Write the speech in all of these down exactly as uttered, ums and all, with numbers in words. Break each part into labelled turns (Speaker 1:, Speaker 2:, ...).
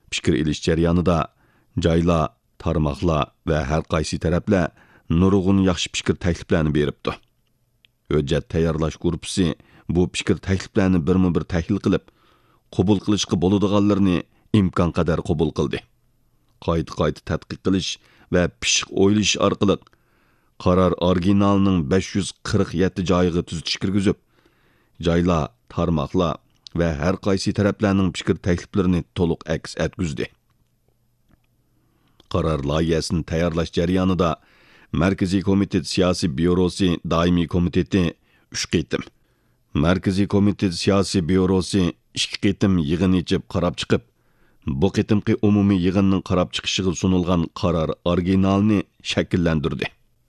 Speaker 1: fikir ilish jarayonida joylar, tarmoqlar va har qaysi taraflar nurg'un yaxshi fikr takliflarni beribdi. Hujjat tayyorlash guruhi bu fikr takliflarni birma-bir tahlil qilib, qabul qilishga bo'ladiganlarni imkon qadar qabul qildi. Qayta-qayta tadqiq qilish va pishiq o'ylash orqali qaror originalining besh yuz qirq yetti joyiga tuzitish kirgizib, joylar, tarmoqlar va har qaysi taraflarning fikr takliflarini to'liq aks etgizdi. Qaror loyihasini tayyorlash jarayonida Markaziy komitet siyosiy byurosi doimiy komiteti uch qitim, Markaziy komitet siyosiy byurosi ikki qitim yig'in ichib qarab chiqib, bu qitimqi umumiy yig'inning qarab chiqishiga sunilgan qaror originalini shakllantirdi.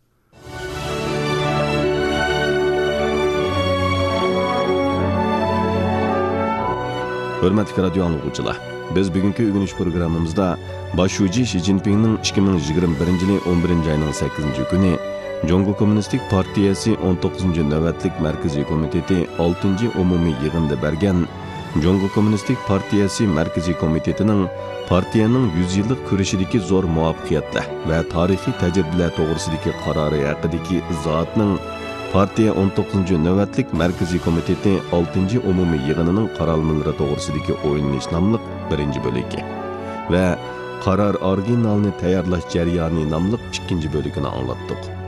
Speaker 1: Hürmetli radyo anlıqçılar, biz bugünkü ügünüş programımızda başuci Xi Jinping'nin ikki ming yigirma birinchi yili o'n birinchi ayning sakkizinchi kuni Jongo Kommunistik Partiyasi o'n to'qqizinchi navbatlik Markaziy komiteti oltinchi umumiy yig'inda bergan Jongo Kommunistik Partiyasi Markaziy komitetining partiyaning yuz yillik kurashidagi zo'r muvaffaqiyatlar va tarixiy tajribalar to'g'risidagi qarori haqidagi izohatning Partiya o'n to'qqizinchi navbatlik Markaziy komiteti oltinchi umumiy yig'inining qarorlari to'g'risidagi o'yinish nomli birinchi bo'ligi va qaror originalini tayyorlash jarayoni nomli ikkinchi bo'ligini anglatdik.